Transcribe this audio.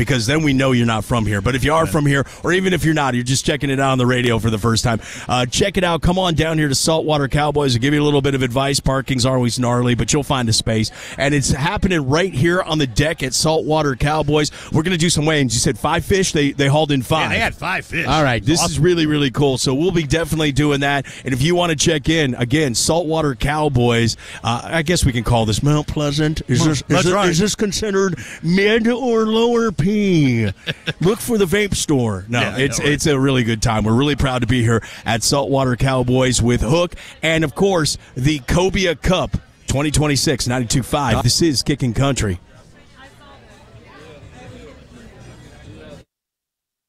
because then we know you're not from here. But if you are from here, or even if you're not, you're just checking it out on the radio for the first time, check it out. Come on down here to Saltwater Cowboys. I'll give you a little bit of advice. Parking's always gnarly, but you'll find a space. And it's happening right here on the deck at Saltwater Cowboys. We're going to do some weigh-ins. You said 5 fish? They hauled in 5. Yeah, they had 5 fish. All right, this is really, really cool. So we'll be definitely doing that. And if you want to check in, again, Saltwater Cowboys, I guess we can call this Mount Pleasant. Is this considered mid or lower P? Look for the vape store. No, it's a really good time. We're really proud to be here at Saltwater Cowboys with Hook and, of course, the Cobia Cup 2026 92.5. This is Kicking Country.